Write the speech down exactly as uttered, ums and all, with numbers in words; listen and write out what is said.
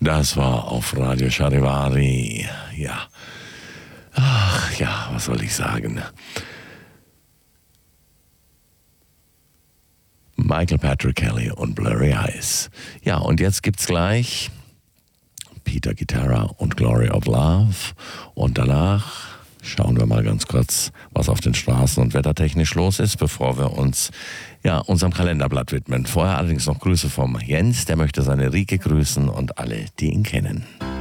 Das war auf Radio Charivari. Ja. Ach ja, was soll ich sagen? Michael Patrick Kelly und Blurry Eyes. Ja, und jetzt gibt's gleich Peter Guitarra und Glory of Love. Und danach schauen wir mal ganz kurz, was auf den Straßen und wettertechnisch los ist, bevor wir uns ja, unserem Kalenderblatt widmen. Vorher allerdings noch Grüße vom Jens, der möchte seine Rike grüßen und alle, die ihn kennen.